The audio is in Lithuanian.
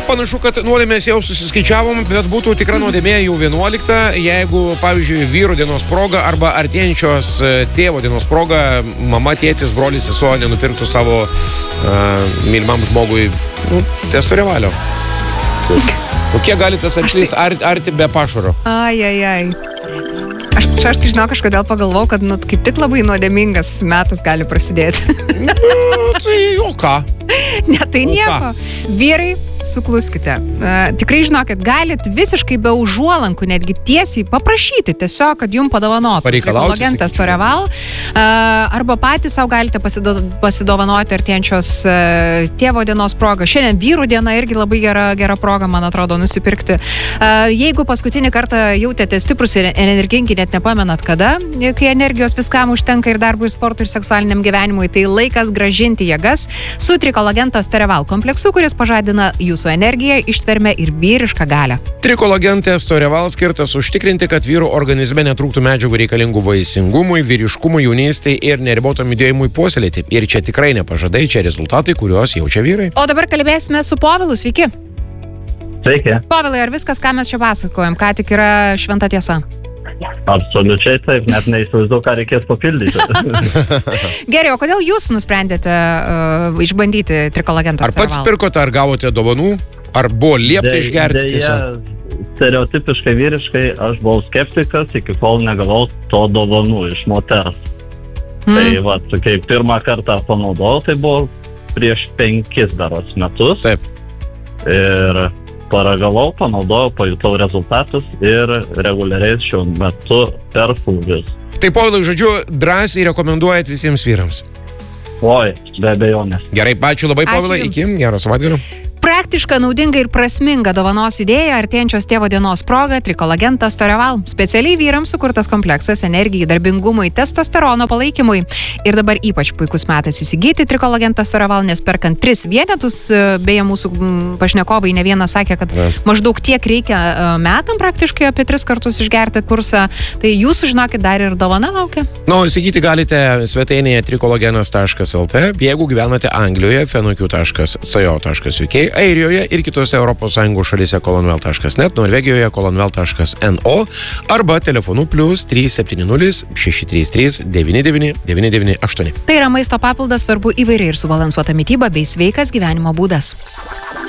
panašu, kad nuodėmės jau susiskaičiavom, bet būtų tikra nuodėmė jau 11, jeigu, pavyzdžiui, vyro dienos proga arba artėjančios tėvo dienos proga mama, tėtis, brolis, sesuo nenupirktų savo mylimam žmogui testo revalio. O kiek gali tas arklys arti be pašaro? Ai. Aš tai žinau, kažkodėl pagalvojau, kad kaip tik labai nuodėmingas metas gali prasidėti. Tai o ką? Ne, tai nieko. Vyrai, sukluskite. Tikrai žinokit, galit visiškai be užuolankų, netgi tiesiai paprašyti tiesiog, kad jums padovanotų. Trikologentas Toreval. Arba patys savo galite pasidovanoti artėjančios tėvo dienos progą. Šiandien vyrų diena irgi labai gera proga, man atrodo, nusipirkti. Jeigu paskutinį kartą jautėte stiprus ir energingi, net nepamenat kada, kai energijos viskam užtenka ir darbui, ir sportui, ir seksualiniam gyvenimui, tai laikas grąžinti jėgas su Trikologentas Toreval kompleksu, kuris pažadina jūsų energiją, ištvermę ir vyrišką galią. Trikologentas Toreval skirtas užtikrinti, kad vyrų organizme netrūktų medžiagų reikalingų vaisingumui, vyriškumui, jaunystei ir neribotam judėjimui puoselėti. Ir čia tikrai nepažadai, čia rezultatai, kuriuos jaučia vyrai. O dabar kalbėsime su Povilu, sveiki. Sveiki. Povilai, ar viskas, ką mes čia pasakojam, ką tik yra šventa tiesa? Absoliučiai taip, net neįsivaizduoju, ką reikės papildyti. Gerai, o kodėl jūs nusprendėte išbandyti Trikologentas Toreval? Ar pats pirkote, ar gavote dovanų, ar buvo liepta išgerti tiesiog? Stereotipiškai vyriškai aš buvau skeptikas, iki kol negavau to dovanų iš moters. Tai kai pirmą kartą panaudojau, tai buvo prieš 5 daros metus. Taip. Ir paragavau, panaudojau, pajutau rezultatus ir reguliariai šiuo metu perfūdžius. Tai, Povilai, žodžiu, drąsiai rekomenduojat visiems vyrams? Oi, be abejonės. Gerai, ačiū labai, Povilai, iki gero savaitgalio. Praktiška, naudinga ir prasminga dovanos idėja artėjančios tėvo dienos proga Trikologentas Toreval. Specialiai vyrams sukurtas kompleksas energijai, darbingumui, testosterono palaikymui. Ir dabar ypač puikus metas įsigyti Trikologentas Toreval, nes perkant 3 vienetus, beje, mūsų pašnekovai ne vienas sakė, kad maždaug tiek reikia metam praktiškai apie 3 kartus išgerti kursą. Tai jūsų, žinokit, dar ir dovana laukia. Įsigyti galite svetainėje trikologenas.lt, jeigu gyvenate Anglijoje, fenukiu.co.uk, Airijoje ir kitose ES šalyse kolonvel.net, Norvegijoje kolonvel.no arba telefonu +3 70 633 99 998. Tai yra maisto papildas, svarbu įvairiai ir subalansuota mityba bei sveikas gyvenimo būdas.